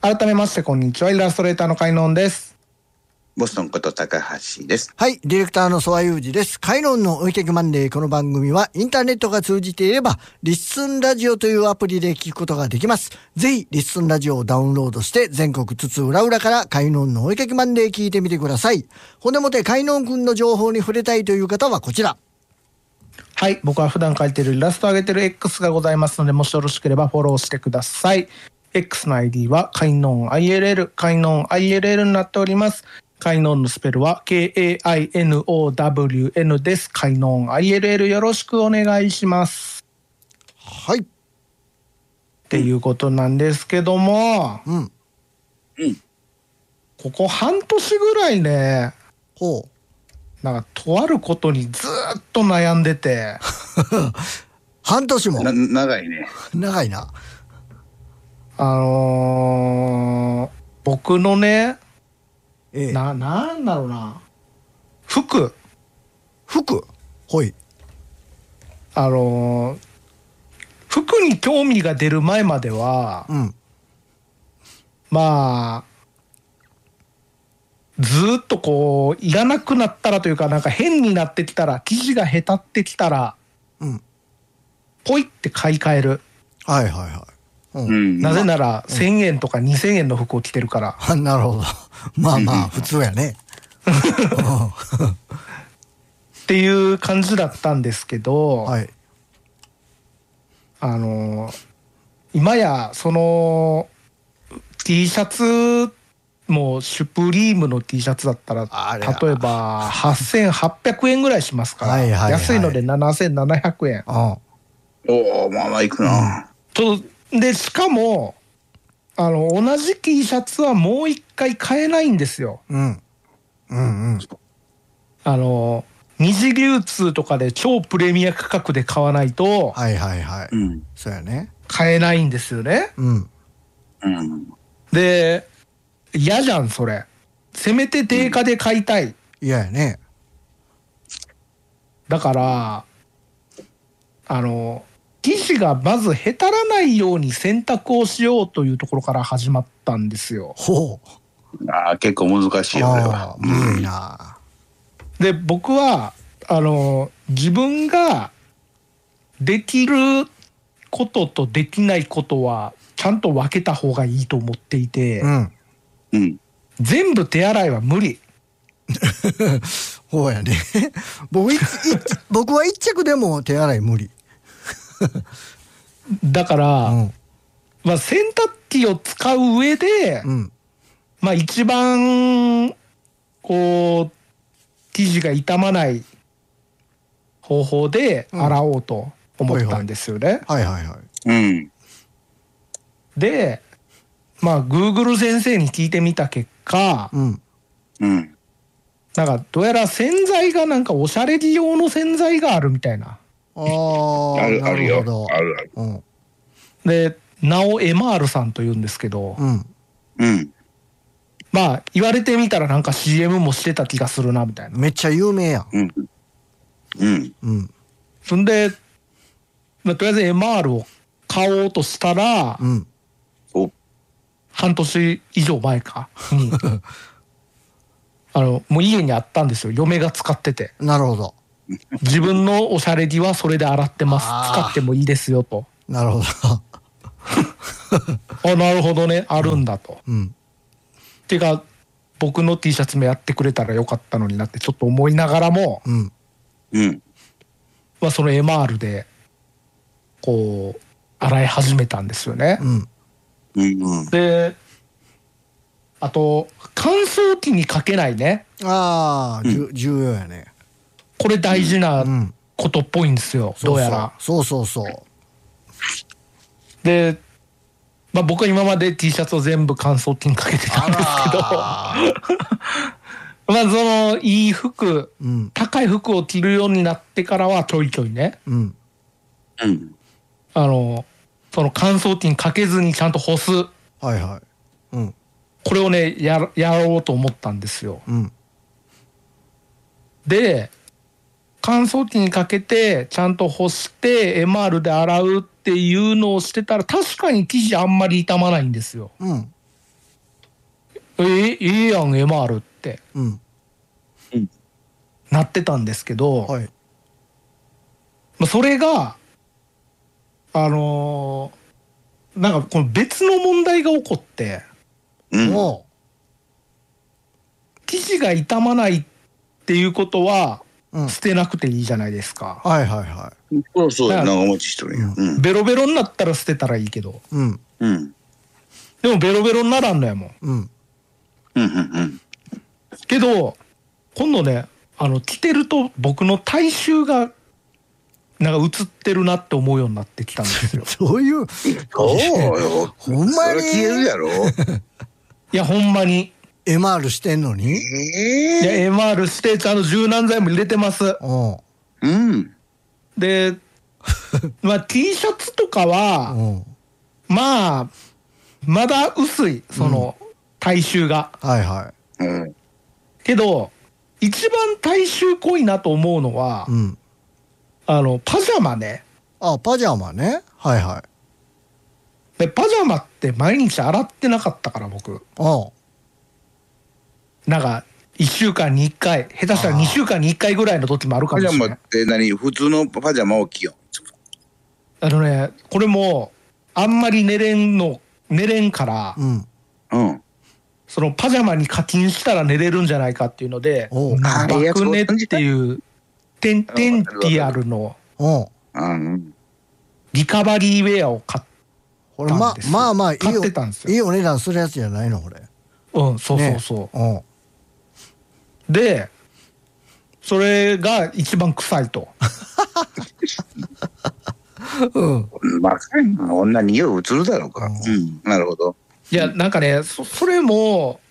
改めましてこんにちは、イラストレーターの海野です。 ボストンこと高橋です。 はい、ディレクターの曽我雄二です。海野の置いてくマンデー。この番組はインターネットが通じていればリッスンラジオというアプリで聞くことができます。ぜひリッスンラジオをダウンロードして全国津々浦々から海野の置いてくマンデー聞いてみてください。ほんでもって海野くんの情報に触れたいという方はこちら。 はい、僕は普段描いてるイラストを上げてる X がございますので、もしよろしければフォローしてください。X の ID は海野 ILL 海野 ILL になっております。海野のスペルは KAINOWN です。海野 ILL よろしくお願いします。 はい。 っていうことなんですけども、ここ半年ぐらいね、なんかとあることにずっと悩んでて半年も長いね。 長いな。 僕のね、なんだろうな、服ほい。 服に興味が出る前までは、まあずっとこういらなくなったらというか、なんか変になってきたら、生地がへたってきたら、ポイって買い替える。 はいはいはい。 なぜなら1000円とか2000円の服を着てるから。 なるほど。まあまあ普通やね。 っていう感じだったんですけど、 はい、 今やその T シャツもシュプリームの T シャツだったら例えば8800円ぐらいしますから、安いので7700円。 おお、まあまあいくな。 でしかも同じ T シャツはもう一回買えないんですよ。二次流通とかで超プレミア価格で買わないと、 そうやね、 買えないんですよね。で嫌じゃんそれ。せめて定価で買いたい。 嫌やね。 だから生地がまずへたらないように選択をしようというところから始まったんですよ。 結構難しいよあれは。 むずいな。 で僕は自分ができることとできないことはちゃんと分けた方がいいと思っていて、全部手洗いは無理。 ほうやね。僕は一着でも手洗い無理。 だから、まあ洗濯機を使う上で、まあ一番こう生地が傷まない方法で洗おうと思ったんですよね。でまあ Google 先生に聞いてみた結果、なんかどうやら洗剤がなんかおしゃれ着用の洗剤があるみたいな。 あるよ。ある。 でなおエマールさんというんですけど、まあ言われてみたらなんか CM もしてた気がするなみたいな。 めっちゃ有名やん。 そんで、まあ、とりあえず MR を買おうとしたら、半年以上前かにもう家にあったんですよ。嫁が使ってて。 なるほど。 自分のおしゃれ着はそれで洗ってます。使ってもいいですよと。 なるほど。 なるほどね、あるんだと。っていうか僕の T シャツもやってくれたらよかったのになってちょっと思いながらも、まあその MR でこう洗い始めたんですよね。であと乾燥機にかけないね。 重要やね。 これ大事なことっぽいんですよ、どうやら。でまあ僕は今まで T シャツを全部乾燥機にかけてたんですけどまあそのいい服、高い服を着るようになってからはちょいちょいね、その乾燥機にかけずにちゃんと干す、これをねやろうと思ったんですよ。で乾燥機にかけてちゃんと干して MR で洗うっていうのをしてたら確かに生地あんまり傷まないんですよ。 いいやん MR ってなってたんですけど、 はい。 それがなんかこの別の問題が起こって、 お生地が傷まないっていうことはうん。 捨てなくていいじゃないですか。 はいはいはそうそう、長持ちしとるんや。 ベロベロになったら捨てたらいいけど、 い。うん。 うん。 でもベロベロにならんのやもん。 うん。 けど今度ね、着てると僕の体臭がなんか映ってるなって思うようになってきたんですよ。 そういう。 そうよ。 ほんまにそれ消えるやろ。 いやほんまに。 MR してんのに。 いや MR してちゃんと柔軟剤も入れてます。 うん。 でまあ T シャツとかはまあまだ薄いその体臭が。 はいはけど一番体臭濃いなと思うのは、 い。うん。 パジャマね。 あ、パジャマね。はいはい。 でパジャマって毎日洗ってなかったから僕。なんか1週間に1回下手したら2週間に1回ぐらいの時もあるかもしれない。 パジャマって何？普通のパジャマを着よう。これもあんまり寝れんから、そのパジャマに課金したら寝れるんじゃないかっていうので、バクネっていうテンティアルのリカバリーウェアを買ったんですよ。 まあまあいいお値段するやつじゃないのこれ。 そうそうそう。でそれが一番臭いと。 まあ女に匂い移るだろうか。なるほど。 いやなんかねそれも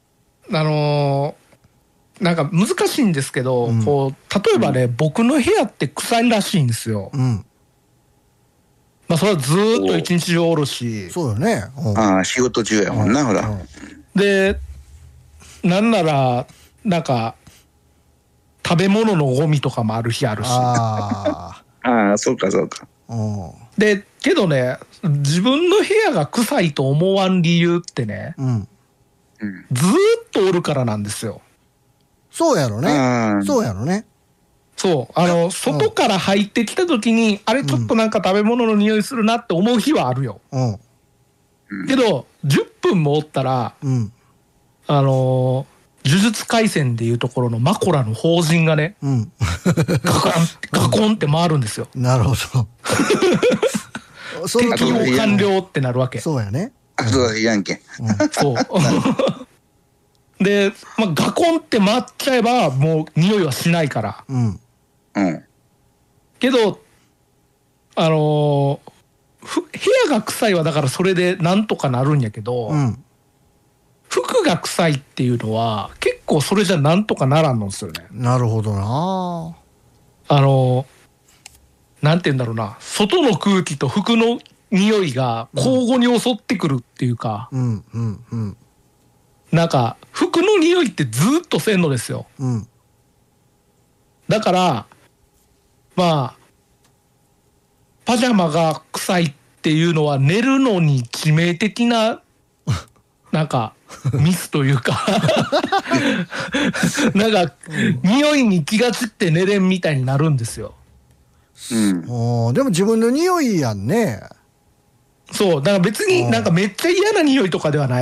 なんか難しいんですけど、こう例えばね、僕の部屋って臭いらしいんですよ。まあそれはずーっと一日中おるし。 そうよね。 仕事中やもんな、ほら。 でなんならなんか食べ物のゴミとかもある日あるし。 ああそうかそうか。 でけどね自分の部屋が臭いと思わん理由ってね、ずーっとおるからなんですよ。 そうやろね。そうやろね。 そう外から入ってきた時にあれちょっとなんか食べ物の匂いするなって思う日はあるよ。けど10分もおったら呪術廻戦でいうところのマコラの法陣がね、ガコンって回るんですよ。 なるほど。 適用完了ってなるわけ。 そうやね。 そうやんけ。 そうで、ガコンって回っちゃえばもう匂いはしないから。けど部屋が臭いはだからそれでなんとかなるんやけど、服が臭いっていうのは結構それじゃなんとかならんのですよね。 なるほどな。 なんて言うんだろうな、外の空気と服の匂いが交互に襲ってくるっていうか、なんか服の匂いってずっとせんのですよ。だからまあパジャマが臭いっていうのは寝るのに致命的ななんかミスというかなんか匂いに気が散って寝れんみたいになるんですよ。 でも自分の匂いやんね。 そうだから別になんかめっちゃ嫌な匂いとかではない。